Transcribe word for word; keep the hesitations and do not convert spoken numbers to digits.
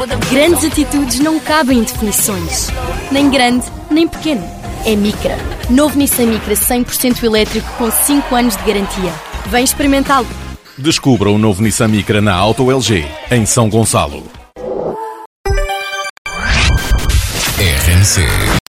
Grandes atitudes não cabem em definições. Nem grande, nem pequeno. É Micra. Novo Nissan Micra cem por cento elétrico com cinco anos de garantia. Vem experimentá-lo. Descubra o novo Nissan Micra na Auto L G, em São Gonçalo. R N C